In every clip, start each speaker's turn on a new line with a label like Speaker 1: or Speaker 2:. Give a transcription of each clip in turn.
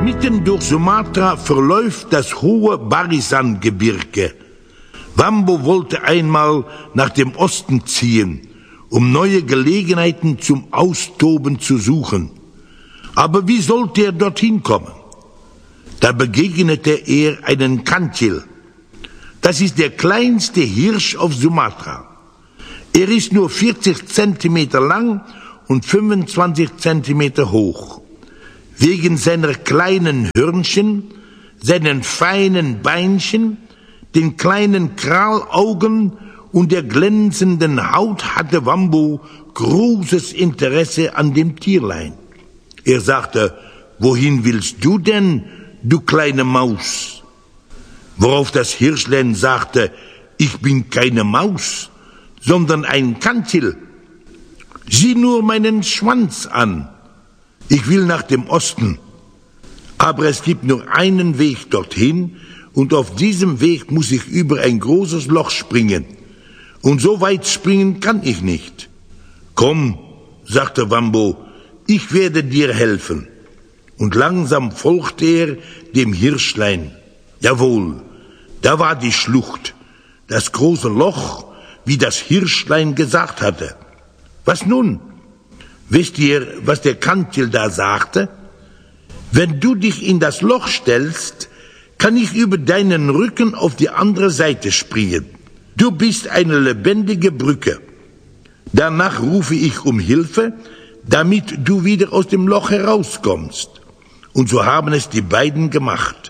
Speaker 1: Mitten durch Sumatra verläuft das hohe Barisan-Gebirge. Wambo wollte einmal nach dem Osten ziehen, um neue Gelegenheiten zum Austoben zu suchen. Aber wie sollte er dorthin kommen? Da begegnete er einen Kantil. Das ist der kleinste Hirsch auf Sumatra. Er ist nur 40 Zentimeter lang und 25 Zentimeter hoch. Wegen seiner kleinen Hörnchen, seinen feinen Beinchen, den kleinen Kralaugen und der glänzenden Haut hatte Wambo großes Interesse an dem Tierlein. Er sagte, wohin willst du denn, du kleine Maus? Worauf das Hirschlein sagte, ich bin keine Maus, sondern ein Kantil. Sieh nur meinen Schwanz an. Ich will nach dem Osten. Aber es gibt nur einen Weg dorthin und auf diesem Weg muss ich über ein großes Loch springen. Und so weit springen kann ich nicht. Komm, sagte Wambo, ich werde dir helfen. Und langsam folgte er dem Hirschlein. Jawohl, da war die Schlucht, das große Loch, wie das Hirschlein gesagt hatte. Was nun? Wisst ihr, was der Kantil da sagte? Wenn du dich in das Loch stellst, kann ich über deinen Rücken auf die andere Seite springen. Du bist eine lebendige Brücke. Danach rufe ich um Hilfe, damit du wieder aus dem Loch herauskommst. Und so haben es die beiden gemacht.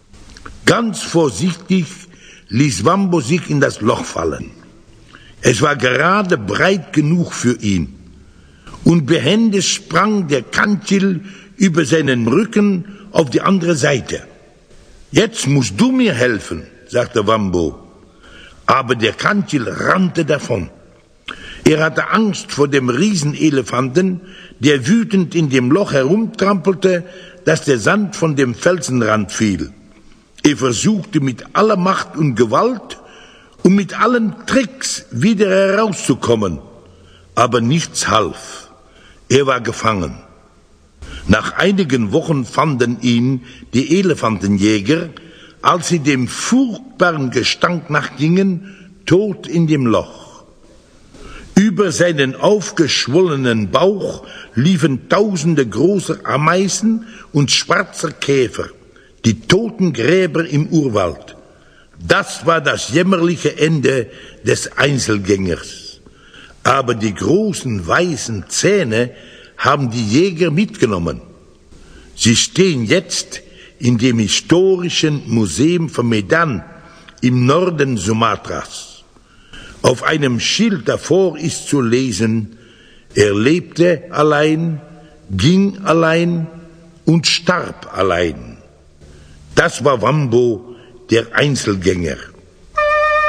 Speaker 1: Ganz vorsichtig ließ Wambo sich in das Loch fallen. Es war gerade breit genug für ihn. Und behende sprang der Kantil über seinen Rücken auf die andere Seite. Jetzt musst du mir helfen, sagte Wambo. Aber der Kantil rannte davon. Er hatte Angst vor dem Riesenelefanten, der wütend in dem Loch herumtrampelte, dass der Sand von dem Felsenrand fiel. Er versuchte mit aller Macht und Gewalt und mit allen Tricks wieder herauszukommen. Aber nichts half. Er war gefangen. Nach einigen Wochen fanden ihn die Elefantenjäger, als sie dem furchtbaren Gestank nachgingen, tot in dem Loch. Über seinen aufgeschwollenen Bauch liefen tausende großer Ameisen und schwarzer Käfer, die toten Gräber im Urwald. Das war das jämmerliche Ende des Einzelgängers. Aber die großen weißen Zähne haben die Jäger mitgenommen. Sie stehen jetzt in dem historischen Museum von Medan im Norden Sumatras. Auf einem Schild davor ist zu lesen, er lebte allein, ging allein und starb allein. Das war Wambo, der Einzelgänger.